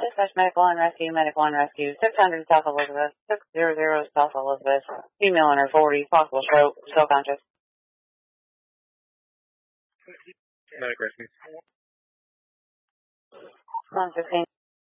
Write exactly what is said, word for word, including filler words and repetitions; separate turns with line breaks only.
Dispatch Medical and Rescue, Medical and Rescue, six hundred South Elizabeth, six hundred South Elizabeth, female under forty, possible stroke, still conscious.
Medic Rescue.
one fifteen.